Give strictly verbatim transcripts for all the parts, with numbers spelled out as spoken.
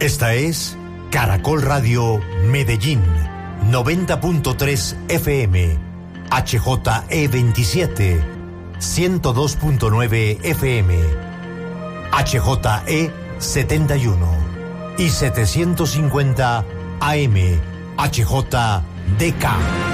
Esta es Caracol Radio Medellín, noventa punto tres F M, H J E veintisiete, ciento dos punto nueve F M, H J E setenta y uno y setecientos cincuenta A M, H J D K.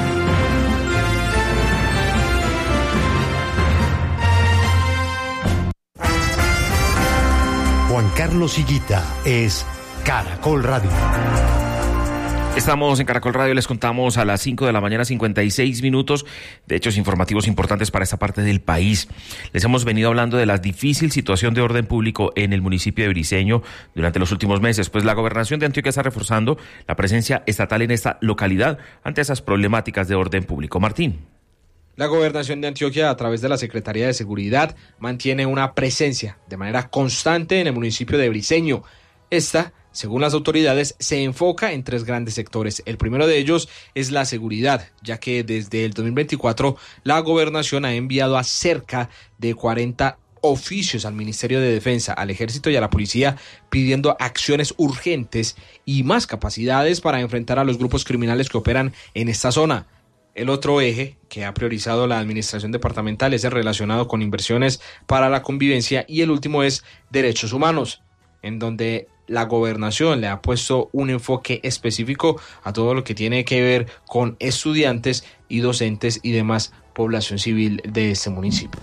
Juan Carlos Higuita es Caracol Radio. Estamos en Caracol Radio, les contamos a las cinco de la mañana, cincuenta y seis minutos, de hechos informativos importantes para esta parte del país. Les hemos venido hablando de la difícil situación de orden público en el municipio de Briceño durante los últimos meses, pues la gobernación de Antioquia está reforzando la presencia estatal en esta localidad ante esas problemáticas de orden público. Martín. La gobernación de Antioquia, a través de la Secretaría de Seguridad, mantiene una presencia de manera constante en el municipio de Briceño. Esta, según las autoridades, se enfoca en tres grandes sectores. El primero de ellos es la seguridad, ya que desde el dos mil veinticuatro la gobernación ha enviado a cerca de cuarenta oficios al Ministerio de Defensa, al Ejército y a la Policía, pidiendo acciones urgentes y más capacidades para enfrentar a los grupos criminales que operan en esta zona. El otro eje que ha priorizado la administración departamental es el relacionado con inversiones para la convivencia, y el último es derechos humanos, en donde la gobernación le ha puesto un enfoque específico a todo lo que tiene que ver con estudiantes y docentes y demás población civil de este municipio.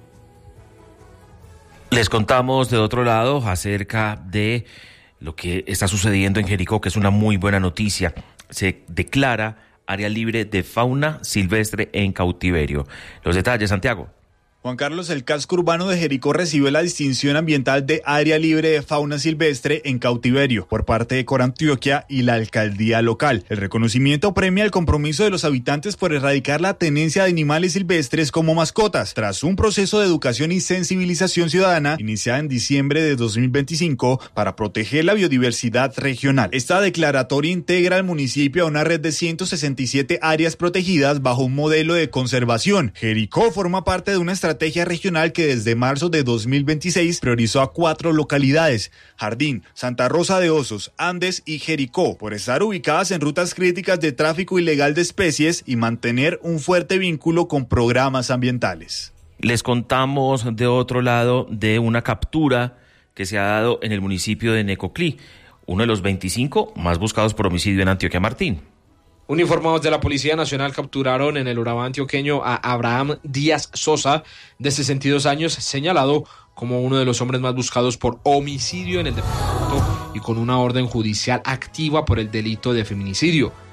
Les contamos de otro lado acerca de lo que está sucediendo en Jericó, que es una muy buena noticia. Se declara área libre de fauna silvestre en cautiverio. Los detalles, Santiago. Juan Carlos, el casco urbano de Jericó recibió la distinción ambiental de área libre de fauna silvestre en cautiverio por parte de Corantioquia y la alcaldía local. El reconocimiento premia el compromiso de los habitantes por erradicar la tenencia de animales silvestres como mascotas, tras un proceso de educación y sensibilización ciudadana iniciada en diciembre de dos mil veinticinco para proteger la biodiversidad regional. Esta declaratoria integra al municipio a una red de ciento sesenta y siete áreas protegidas bajo un modelo de conservación. Jericó forma parte de una estrategia estrategia regional que desde marzo de dos mil veintiséis priorizó a cuatro localidades: Jardín, Santa Rosa de Osos, Andes y Jericó, por estar ubicadas en rutas críticas de tráfico ilegal de especies y mantener un fuerte vínculo con programas ambientales. Les contamos de otro lado de una captura que se ha dado en el municipio de Necoclí, uno de los veinticinco más buscados por homicidio en Antioquia. Martín. Uniformados de la Policía Nacional capturaron en el Urabá antioqueño a Abraham Díaz Sosa, de sesenta y dos años, señalado como uno de los hombres más buscados por homicidio en el departamento y con una orden judicial activa por el delito de feminicidio.